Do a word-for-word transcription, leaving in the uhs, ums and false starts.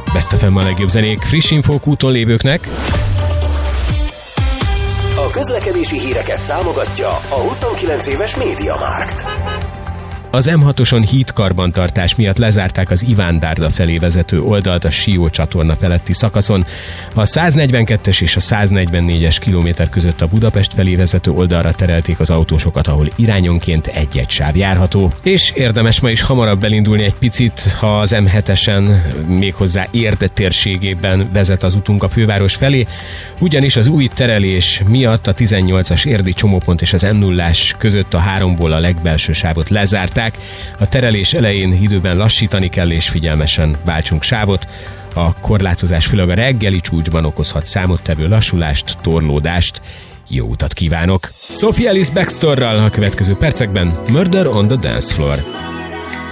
Best ef em a legjobb zenék friss infók úton lévőknek. A közlekedési híreket támogatja a huszonkilenc éves MediaMarkt. Az em hatoson hídkarbantartás miatt lezárták az Iván-Dárda felé vezető oldalt a Sió csatorna feletti szakaszon. A száznegyvenkettes és a száznegyvennégyes kilométer között a Budapest felé vezető oldalra terelték az autósokat, ahol irányonként egy-egy sáv járható. És érdemes ma is hamarabb elindulni egy picit, ha az em hetesen méghozzá Érd térségében vezet az utunk a főváros felé, ugyanis az új terelés miatt a tizennyolcas érdi csomópont és az em nullás között a háromból a legbelső sávot lezárták. A terelés elején időben lassítani kell, és figyelmesen váltsunk sávot. A korlátozás főleg a reggeli csúcsban okozhat számottevő lassulást, torlódást. Jó utat kívánok! Sophie Ellis-Bextorral a következő percekben Murder on the Dance Floor.